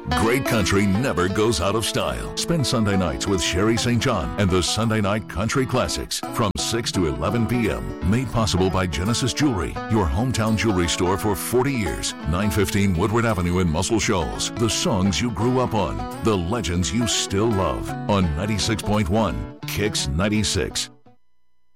Great country never goes out of style. Spend Sunday nights with Sherry St. John and the Sunday Night Country Classics from 6 to 11 p.m. Made possible by Genesis Jewelry, your hometown jewelry store for 40 years. 915 Woodward Avenue in Muscle Shoals. The songs you grew up on. The legends you still love. On 96.1 Kicks 96.